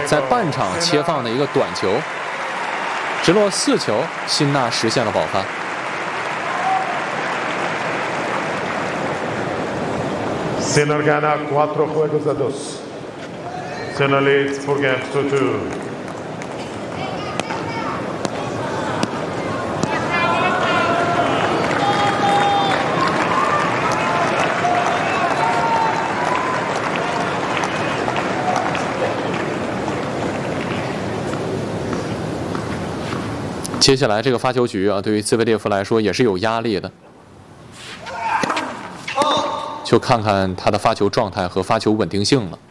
在半场切放的一个短球，直落4球，辛纳实现了保发。 Sinner gana 4 juegos a 2. Sinner leads 4 games to 2. 接下来这个发球局啊，对于兹维列夫来说也是有压力的。 就看看他的发球状态和发球稳定性了。